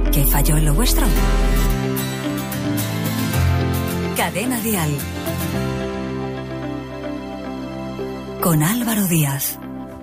¿Qué falló en lo vuestro? Cadena Dial. Con Álvaro Díaz.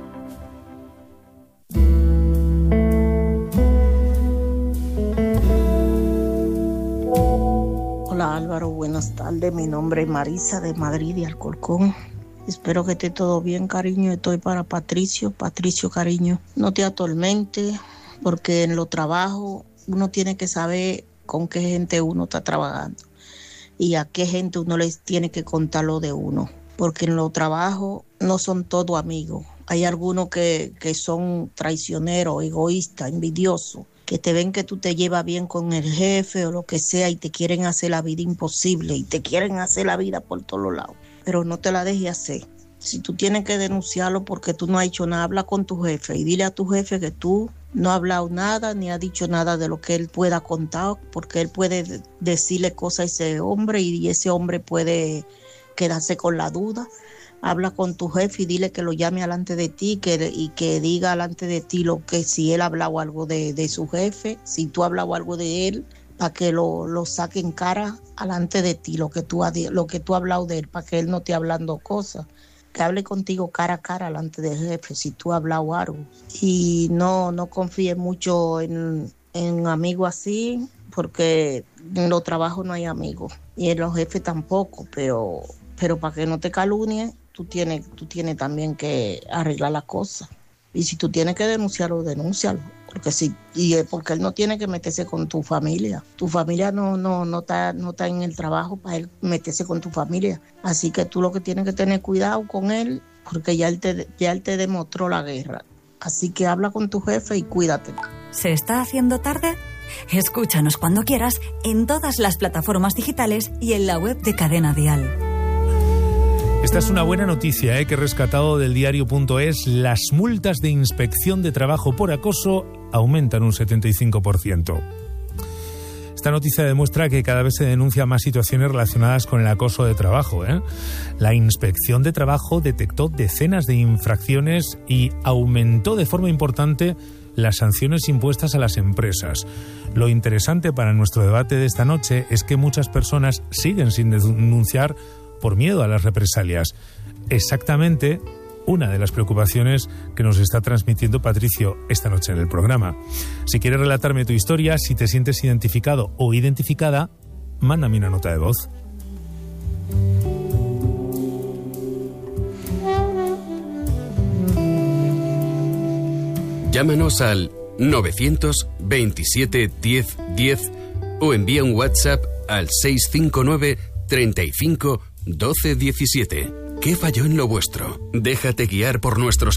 Hola Álvaro, buenas tardes. Mi nombre es Marisa de Madrid, de Alcorcón. Espero que esté todo bien, cariño. Estoy para Patricio. Patricio, cariño, no te atormentes, porque en los trabajos uno tiene que saber con qué gente uno está trabajando y a qué gente uno les tiene que contar lo de uno, porque en los trabajos no son todos amigos. Hay algunos que son traicioneros, egoístas, envidiosos, que te ven que tú te llevas bien con el jefe o lo que sea y te quieren hacer la vida imposible y te quieren hacer la vida por todos lados, pero no te la dejes hacer. Si tú tienes que denunciarlo porque tú no has hecho nada, habla con tu jefe y dile a tu jefe que tú no has hablado nada ni has dicho nada de lo que él pueda contar, porque él puede decirle cosas a ese hombre y ese hombre puede quedarse con la duda. Habla con tu jefe y dile que lo llame alante de ti y que diga alante de ti lo que si él ha hablado algo de su jefe, si tú has hablado algo de él, para que lo saque en cara alante de ti, lo que tú has hablado de él, para que él no esté hablando cosas. Que hable contigo cara a cara alante del jefe si tú has hablado algo. Y no confíes mucho en amigos así, porque en los trabajos no hay amigos y en los jefes tampoco, pero para que no te calumnies, tú tienes también que arreglar las cosas. Y si tú tienes que denunciarlo, denúncialo. Porque él no tiene que meterse con tu familia. Tu familia no está en el trabajo para él meterse con tu familia. Así que tú lo que tienes que tener cuidado con él, porque ya él te demostró la guerra. Así que habla con tu jefe y cuídate. ¿Se está haciendo tarde? Escúchanos cuando quieras en todas las plataformas digitales y en la web de Cadena Dial. Esta es una buena noticia que he rescatado del diario.es. Las multas de inspección de trabajo por acoso aumentan un 75%. Esta noticia demuestra que cada vez se denuncian más situaciones relacionadas con el acoso de trabajo. La inspección de trabajo detectó decenas de infracciones y aumentó de forma importante las sanciones impuestas a las empresas. Lo interesante para nuestro debate de esta noche es que muchas personas siguen sin denunciar por miedo a las represalias. Exactamente una de las preocupaciones que nos está transmitiendo Patricio esta noche en el programa. Si quieres relatarme tu historia, si te sientes identificado o identificada, mándame una nota de voz. Llámanos al 927 10 10 o envía un WhatsApp al 659 35 12 17. ¿Qué falló en lo vuestro? Déjate guiar por nuestros